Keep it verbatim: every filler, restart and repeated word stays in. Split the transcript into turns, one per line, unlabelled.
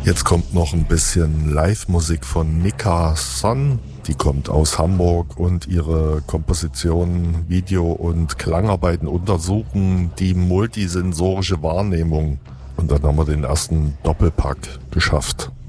Jetzt kommt noch ein bisschen Live-Musik von Nika Son. Die kommt aus Hamburg und ihre Kompositionen, Video- und Klangarbeiten untersuchen die multisensorische Wahrnehmung. Und dann haben wir den ersten Doppelpack geschafft.